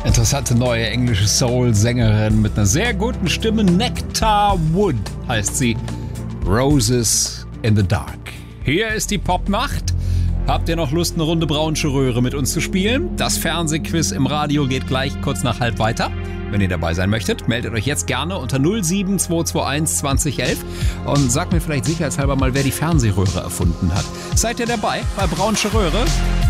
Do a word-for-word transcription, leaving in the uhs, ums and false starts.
Interessante neue englische Soul-Sängerin mit einer sehr guten Stimme. Nectar Wood heißt sie. Roses in the Dark. Hier ist die Popnacht. Habt ihr noch Lust, eine Runde Braunsche Röhre mit uns zu spielen? Das Fernsehquiz im Radio geht gleich kurz nach halb weiter. Wenn ihr dabei sein möchtet, meldet euch jetzt gerne unter null sieben zwei zwei eins zwanzig elf und sagt mir vielleicht sicherheitshalber mal, wer die Fernsehröhre erfunden hat. Seid ihr dabei bei Braunsche Röhre?